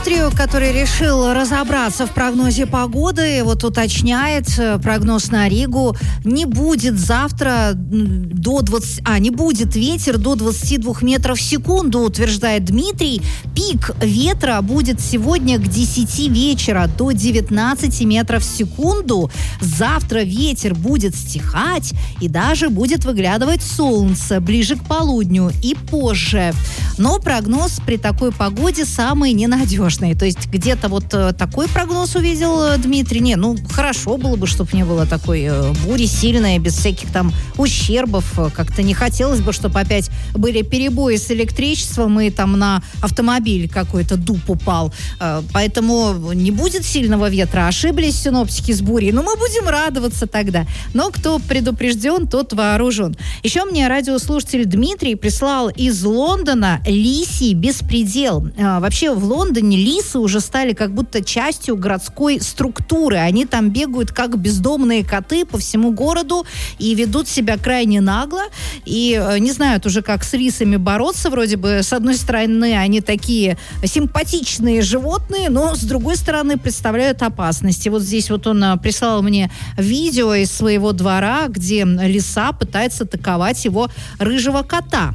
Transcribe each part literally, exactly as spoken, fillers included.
Дмитрию, который решил разобраться в прогнозе погоды. Вот уточняет прогноз на Ригу. Не будет завтра до двадцати... А, не будет ветер до двадцати двух метров в секунду, утверждает Дмитрий. Пик ветра будет сегодня к десяти вечера до девятнадцати метров в секунду. Завтра ветер будет стихать и даже будет выглядывать солнце ближе к полудню и позже. Но прогноз при такой погоде самый ненадежный. То есть где-то вот э, такой прогноз увидел э, Дмитрий. Не, ну хорошо было бы, чтобы не было такой э, бури сильной, без всяких там ущербов. Как-то не хотелось бы, чтобы опять были перебои с электричеством и там на автомобиль какой-то дуб упал. Э, поэтому не будет сильного ветра. Ошиблись синоптики с бурей. Но мы будем радоваться тогда. Но кто предупрежден, тот вооружен. Еще мне радиослушатель Дмитрий прислал из Лондона лисий беспредел. А, вообще в Лондоне лисы уже стали как будто частью городской структуры. Они там бегают как бездомные коты по всему городу и ведут себя крайне нагло. И э, не знают уже, как с лисами бороться. Вроде бы, с одной стороны, они такие симпатичные животные, но с другой стороны представляют опасность. И вот здесь вот он а, прислал мне видео из своего двора, где лиса пытается атаковать его рыжего кота.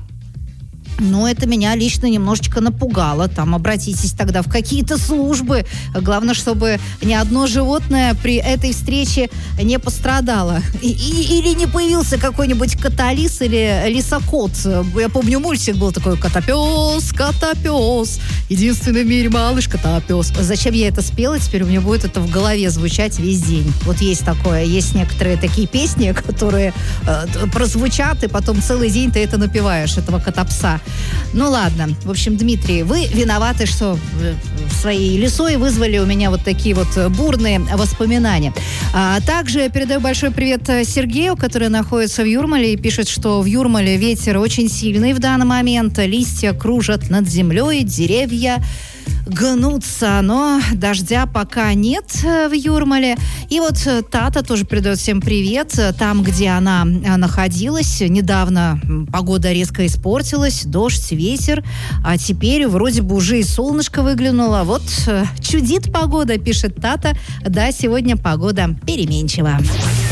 Но это меня лично немножечко напугало. Там обратитесь тогда в какие-то службы. Главное, чтобы ни одно животное при этой встрече не пострадало. И, и, или не появился какой-нибудь котолис или лисокот. Я помню, мультик был такой: котопес, котопес, единственный в мире малыш котопес. Зачем я это спела? Теперь у меня будет это в голове звучать весь день. Вот есть такое. Есть некоторые такие песни, которые э, прозвучат, и потом целый день ты это напеваешь, этого котопса. Ну ладно. В общем, Дмитрий, вы виноваты, что своей лисой вызвали у меня вот такие вот бурные воспоминания. А также передаю большой привет Сергею, который находится в Юрмале и пишет, что в Юрмале ветер очень сильный в данный момент. Листья кружат над землей, деревья гнутся, но дождя пока нет в Юрмале. И вот Тата тоже передает всем привет. Там, где она находилась, недавно погода резко испортилась, дождь, ветер, а теперь вроде бы уже и солнышко выглянуло. Вот чудит погода, пишет Тата. Да, сегодня погода переменчива.